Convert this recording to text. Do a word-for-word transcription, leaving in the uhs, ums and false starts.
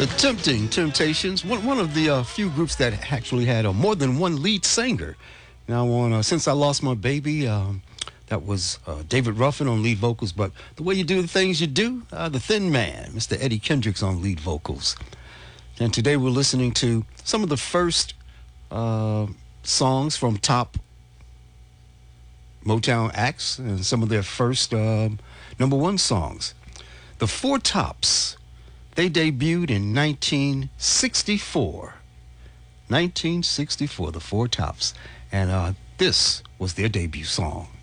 The Tempting Temptations, one, one of the uh, few groups that actually had uh, more than one lead singer. Now, on uh, Since I Lost My Baby, um, that was uh, David Ruffin on lead vocals, but the way you do the things you do, uh, the Thin Man, Mister Eddie Kendricks on lead vocals. And today we're listening to some of the first uh, songs from top Motown acts and some of their first uh, number one songs. The Four Tops. They debuted in nineteen sixty-four. nineteen sixty-four, the Four Tops. And uh, this was their debut song.